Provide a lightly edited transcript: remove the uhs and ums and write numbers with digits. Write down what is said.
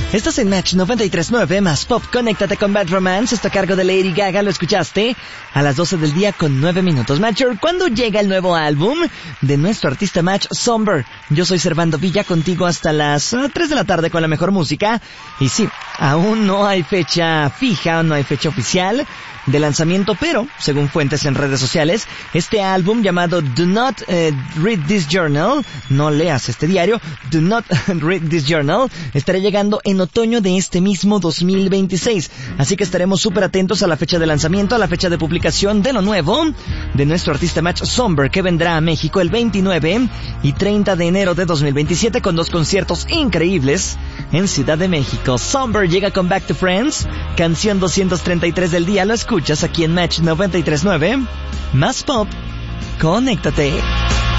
Estás en Match 93.9 más Pop. Conéctate con Bad Romance. Está a cargo de Lady Gaga. Lo escuchaste a las 12 del día con 9 minutos. Matcher, ¿cuándo llega el nuevo álbum de nuestro artista Match, Somber? Yo soy Servando Villa, contigo hasta las 3 de la tarde con la mejor música. Y sí, aún no hay fecha fija, no hay fecha oficial de lanzamiento, pero, según fuentes en redes sociales, este álbum llamado Do Not Read This Journal, no leas este diario, Do Not Read This Journal, estará llegando en otoño de este mismo 2026. Así que estaremos súper atentos a la fecha de lanzamiento, a la fecha de publicación de lo nuevo de nuestro artista Match Somber, que vendrá a México el 29 y 30 de enero de 2027 con 2 conciertos increíbles en Ciudad de México. Somber llega con Back to Friends, canción 233 del día. Lo escuchas aquí en Match 93.9 más Pop. Conéctate.